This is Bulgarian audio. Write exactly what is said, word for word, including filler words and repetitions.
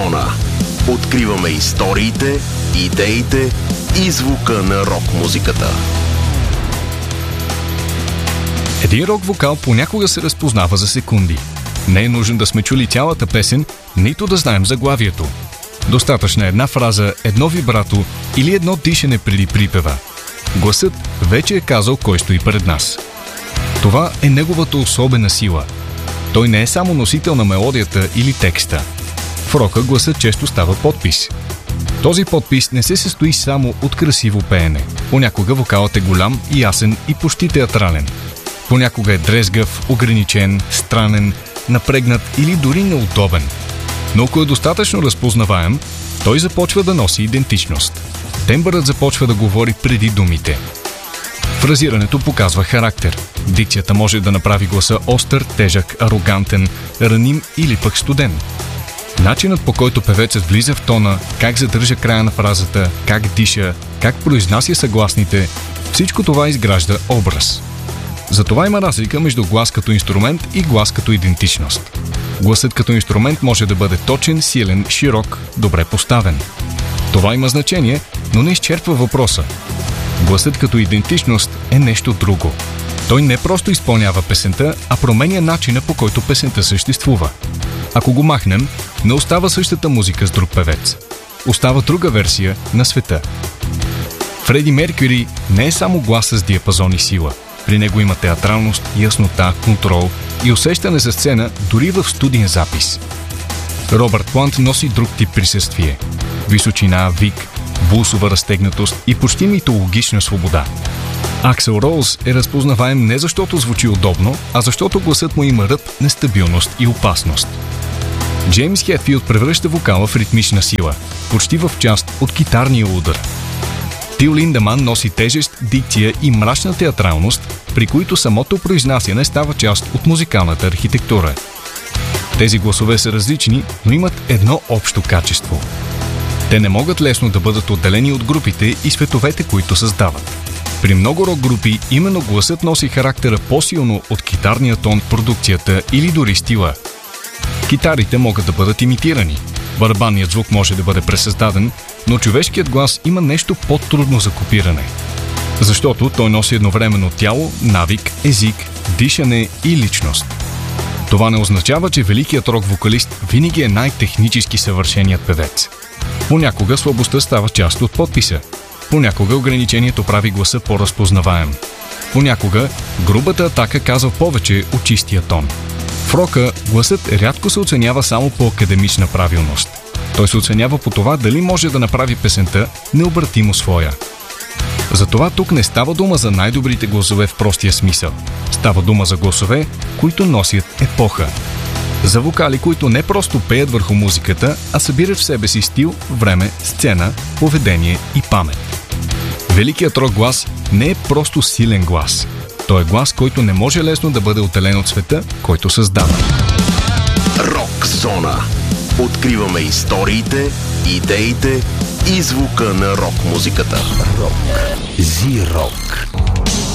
Зона. Откриваме историите, идеите и звука на рок-музиката. Един рок-вокал понякога се разпознава за секунди. Не е нужно да сме чули цялата песен, нито да знаем заглавието. Достатъчна е една фраза, едно вибрато или едно дишане преди припева. Гласът вече е казал кой стои пред нас. Това е неговата особена сила. Той не е само носител на мелодията или текста. В рока гласът често става подпис. Този подпис не се състои само от красиво пеене. Понякога вокалът е голям, ясен и почти театрален. Понякога е дрезгав, ограничен, странен, напрегнат или дори неудобен. Но ако е достатъчно разпознаваем, той започва да носи идентичност. Тембърът започва да говори преди думите. Фразирането показва характер. Дикцията може да направи гласа остър, тежък, арогантен, раним или пък студен. Начинът, по който певецът влиза в тона, как задържа края на фразата, как диша, как произнася съгласните, всичко това изгражда образ. Затова има разлика между глас като инструмент и глас като идентичност. Гласът като инструмент може да бъде точен, силен, широк, добре поставен. Това има значение, но не изчерпва въпроса. Гласът като идентичност е нещо друго. Той не просто изпълнява песента, а променя начина, по който песента съществува. Ако го махнем, не остава същата музика с друг певец. Остава друга версия на света. Фреди Меркюри не е само глас с диапазон и сила. При него има театралност, яснота, контрол и усещане за сцена дори в студиен запис. Робърт Плант носи друг тип присъствие. Височина, вик, булсова разтегнатост и почти митологична свобода. Аксел Роуз е разпознаваем не защото звучи удобно, а защото гласът му има ръб, нестабилност и опасност. Джеймс Хетфилд превръща вокала в ритмична сила, почти в част от китарния удар. Тил Линдеман носи тежест, дикция и мрачна театралност, при които самото произнасяне става част от музикалната архитектура. Тези гласове са различни, но имат едно общо качество. Те не могат лесно да бъдат отделени от групите и световете, които създават. При много рок-групи именно гласът носи характера по-силно от китарния тон, продукцията или дори стила. Китарите могат да бъдат имитирани, барабанният звук може да бъде пресъздаден, но човешкият глас има нещо по-трудно за копиране. Защото той носи едновременно тяло, навик, език, дишане и личност. Това не означава, че великият рок-вокалист винаги е най-технически съвършеният певец. Понякога слабостта става част от подписа. Понякога ограничението прави гласа по-разпознаваем. Понякога грубата атака казва повече от чистия тон. В рока гласът рядко се оценява само по академична правилност. Той се оценява по това дали може да направи песента необратимо своя. Затова тук не става дума за най-добрите гласове в простия смисъл. Става дума за гласове, които носят епоха. За вокали, които не просто пеят върху музиката, а събират в себе си стил, време, сцена, поведение и памет. Великият рок глас не е просто силен глас. Той е глас, който не може лесно да бъде отделен от света, който създава. Рок Зона. Откриваме историите, идеите и звука на рок-музиката. Рок. Зи-рок.